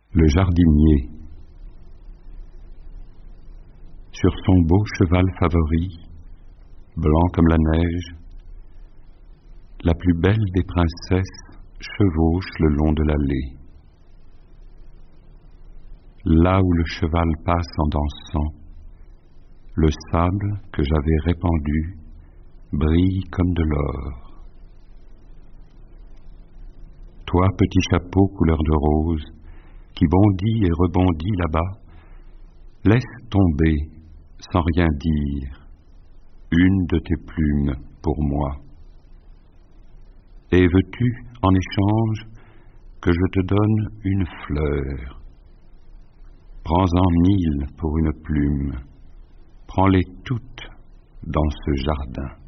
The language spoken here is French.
Le jardinier. Sur son beau cheval favori, blanc comme la neige, la plus belle des princesses chevauche le long de l'allée. Là où le cheval passe en dansant, le sable que j'avais répandu brille comme de l'or. Toi, petit chapeau couleur de rose, qui bondit et rebondit là-bas, laisse tomber, sans rien dire, une de tes plumes pour moi. Et veux-tu, en échange, que je te donne une fleur? Prends-en 1000 pour une plume, prends-les toutes dans ce jardin.